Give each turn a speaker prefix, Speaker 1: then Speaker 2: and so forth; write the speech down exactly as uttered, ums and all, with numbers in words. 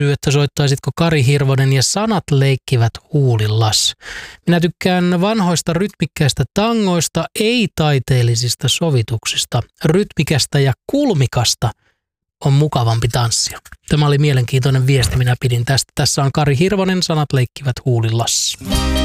Speaker 1: että soittaisitko Kari Hirvonen ja Sanat leikkivät huulillas. Minä tykkään vanhoista rytmikkäistä tangoista, ei-taiteellisista sovituksista. Rytmikästä ja kulmikasta on mukavampi tanssia. Tämä oli mielenkiintoinen viesti, minä pidin tästä. Tässä on Kari Hirvonen, Sanat leikkivät huulillas.